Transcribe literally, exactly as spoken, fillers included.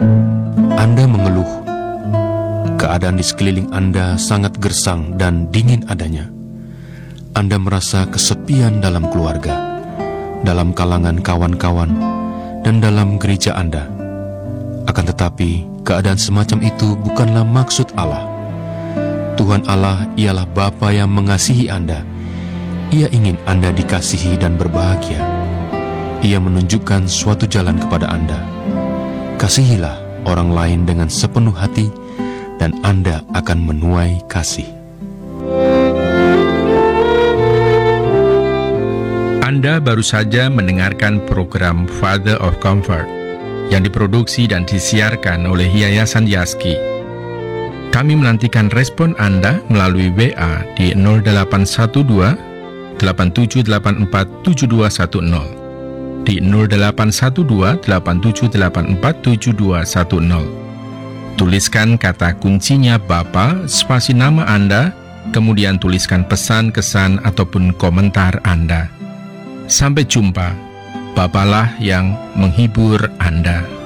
Anda mengeluh. Keadaan di sekeliling Anda sangat gersang dan dingin adanya. Anda merasa kesepian dalam keluarga, dalam kalangan kawan-kawan, dan dalam gereja Anda. Akan tetapi, keadaan semacam itu bukanlah maksud Allah. Tuhan Allah ialah Bapa yang mengasihi Anda. Ia ingin Anda dikasihi dan berbahagia. Ia menunjukkan suatu jalan kepada Anda. Kasihilah orang lain dengan sepenuh hati, dan Anda akan menuai kasih. Anda baru saja mendengarkan program Father of Comfort yang diproduksi dan disiarkan oleh Yayasan Yaski. Kami menantikan respon Anda melalui W A di nol delapan satu dua, delapan tujuh delapan empat, tujuh dua satu nol, di nol delapan satu dua, delapan tujuh delapan empat, tujuh dua satu nol. Tuliskan kata kuncinya Bapa, spasi nama Anda, kemudian tuliskan pesan, kesan, ataupun komentar Anda. Sampai jumpa. Bapalah yang menghibur Anda.